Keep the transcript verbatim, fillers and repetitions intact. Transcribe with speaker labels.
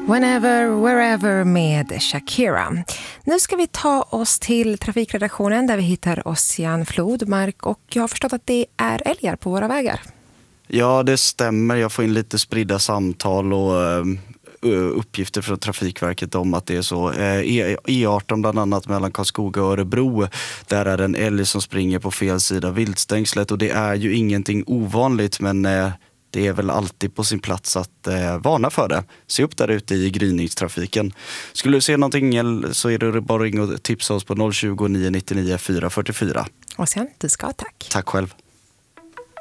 Speaker 1: Whenever, wherever med Shakira. Nu ska vi ta oss till trafikredaktionen där vi hittar Ossian Flodmark, och jag har förstått att det är älgar på våra vägar.
Speaker 2: Ja, det stämmer. Jag får in lite spridda samtal och uh, uppgifter från Trafikverket om att det är så. Uh, E arton bland annat mellan Karlskoga och Örebro, där är en älg som springer på fel sida viltstängslet, och det är ju ingenting ovanligt, men uh, det är väl alltid på sin plats att uh, varna för det. Se upp där ute i gryningstrafiken. Skulle du se någonting så är det bara att ringa och tipsa oss på noll tjugo, nio nio nio, fyra fyra fyra.
Speaker 1: Och sen, du ska tack.
Speaker 2: Tack själv.